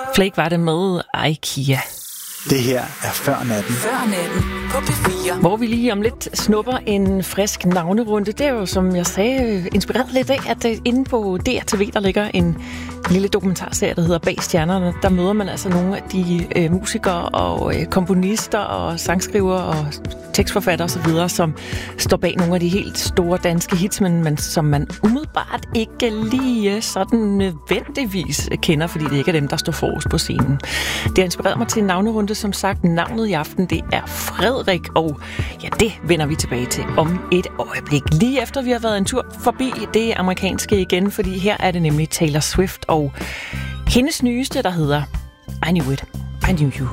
Flake var det med IKEA. Det her er Før Natten. Før Natten på P4. Hvor vi lige om lidt snupper en frisk navnerunde. Det er jo, som jeg sagde, inspireret lidt af, at inde på DRTV, der ligger en lille dokumentarserie, der hedder Bag Stjernerne. Der møder man altså nogle af de musikere og komponister og sangskrivere og tekstforfattere osv., som står bag nogle af de helt store danske hits, men som man umiddelbart ikke lige sådan nødvendigvis kender, fordi det ikke er dem, der står forrest på scenen. Det har inspireret mig til en navnerunde. Som sagt, navnet i aften, det er Frederik, og ja, det vender vi tilbage til om et øjeblik. Lige efter vi har været en tur forbi det amerikanske igen, fordi her er det nemlig Taylor Swift og hendes nyeste, der hedder I Knew It, I Knew You.